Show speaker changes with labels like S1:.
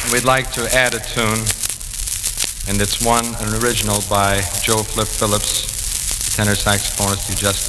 S1: we'd like to add a tune, and it's an original by Joe Flip Phillips, tenor saxophonist you just